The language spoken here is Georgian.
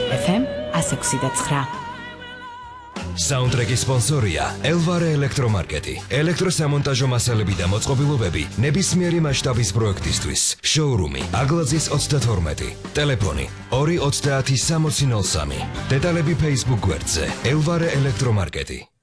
FM 106.9. Soundtrack-ის სპონსორია Elvare ელექტრომარკეტი. ელექტროსამონტაჟო მასალები და მოწყობილობები ნებისმიერი მასშტაბის პროექტისთვის. Showroom-ი Aglaძის 32. Ტელეფონი 230 6003. დეტალები Facebook გვერდზე Elvare ელექტრომარკეტი.